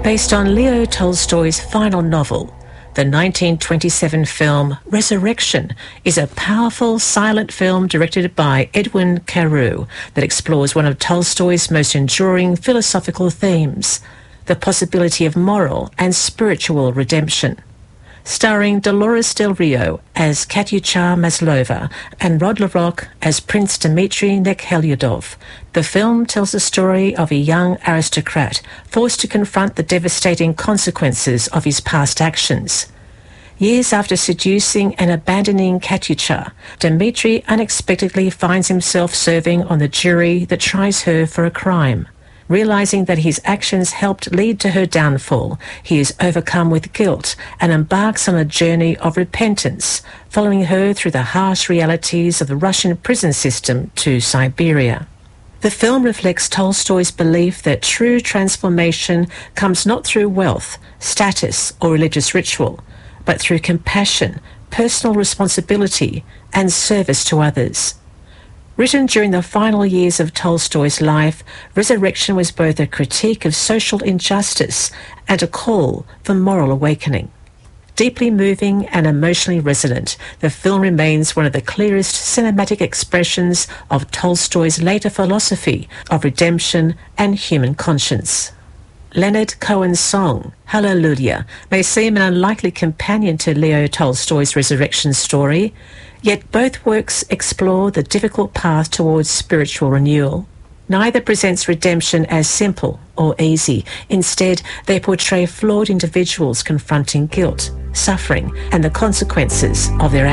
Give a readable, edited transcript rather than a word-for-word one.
Based on Leo Tolstoy's final novel, the 1927 film Resurrection is a powerful silent film directed by Edwin Carew that explores one of Tolstoy's most enduring philosophical themes, the possibility of moral and spiritual redemption. Starring Dolores Del Rio as Katyucha Maslova and Rod LaRocque as Prince Dmitry Nekhelyadov, the film tells the story of a young aristocrat forced to confront the devastating consequences of his past actions. Years after seducing and abandoning Katyucha, Dmitry unexpectedly finds himself serving on the jury that tries her for a crime. Realizing that his actions helped lead to her downfall, he is overcome with guilt and embarks on a journey of repentance, following her through the harsh realities of the Russian prison system to Siberia. The film reflects Tolstoy's belief that true transformation comes not through wealth, status, or religious ritual, but through compassion, personal responsibility, and service to others. Written during the final years of Tolstoy's life, Resurrection was both a critique of social injustice and a call for moral awakening. Deeply moving and emotionally resonant, the film remains one of the clearest cinematic expressions of Tolstoy's later philosophy of redemption and human conscience. Leonard Cohen's song, Hallelujah, may seem an unlikely companion to Leo Tolstoy's resurrection story, yet both works explore the difficult path towards spiritual renewal. Neither presents redemption as simple or easy. Instead, they portray flawed individuals confronting guilt, suffering, and the consequences of their actions.